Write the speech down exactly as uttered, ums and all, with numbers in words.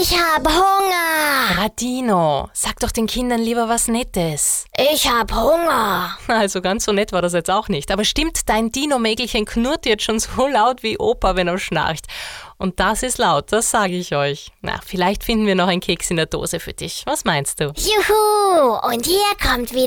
Ich hab Hunger. Radino, sag doch den Kindern lieber was Nettes. Ich hab Hunger. Also ganz so nett war das jetzt auch nicht. Aber stimmt, dein Dino-Mägelchen knurrt jetzt schon so laut wie Opa, wenn er schnarcht. Und das ist laut, das sage ich euch. Na, vielleicht finden wir noch einen Keks in der Dose für dich. Was meinst du? Juhu, und hier kommt wieder